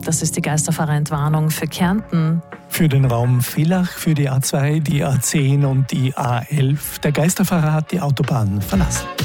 Das ist die Geisterfahrerentwarnung für Kärnten. Für den Raum Villach, für die A2, die A10 und die A11. Der Geisterfahrer hat die Autobahn verlassen.